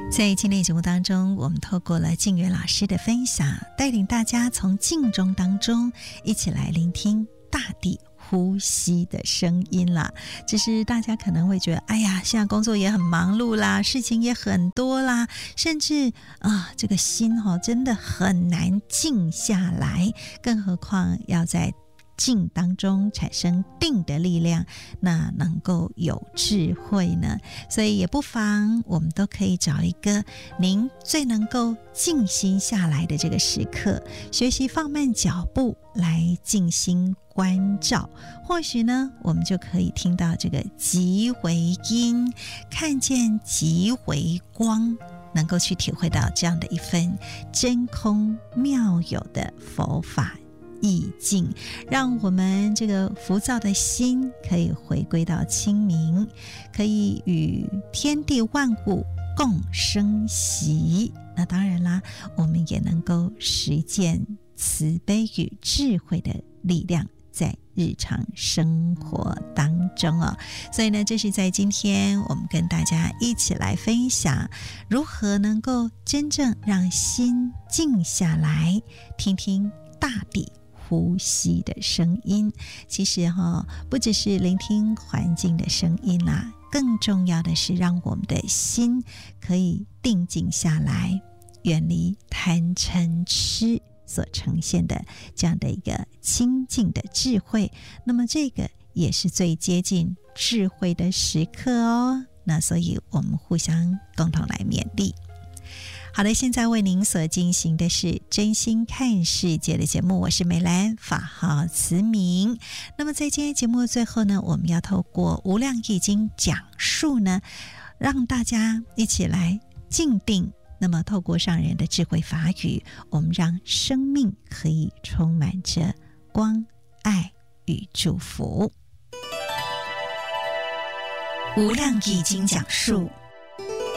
在今天节目当中，我们透过了静源老师的分享，带领大家从静中当中一起来聆听大地呼吸的声音啦。只是大家可能会觉得，哎呀，现在工作也很忙碌啦，事情也很多啦，甚至这个心真的很难静下来，更何况要在静当中产生定的力量，那能够有智慧呢？所以也不妨我们都可以找一个您最能够静心下来的这个时刻，学习放慢脚步来静心关照，或许呢我们就可以听到这个极回音，看见极回光，能够去体会到这样的一份真空妙有的佛法意境，让我们这个浮躁的心可以回归到清明，可以与天地万物共生息。那当然啦，我们也能够实践慈悲与智慧的力量在日常生活当中所以呢，这是在今天我们跟大家一起来分享如何能够真正让心静下来，听听大地呼吸的声音。其实不只是聆听环境的声音啦，更重要的是让我们的心可以定静下来，远离贪嗔痴所呈现的这样的一个清净的智慧。那么这个也是最接近智慧的时刻那所以我们互相共同来勉励。好的，现在为您所进行的是真心看世界的节目，我是美兰，法号慈明。那么在今天节目的最后呢，我们要透过无量易经讲述呢，让大家一起来静定，那么透过上人的智慧法语，我们让生命可以充满着光、爱与祝福。无量易经讲述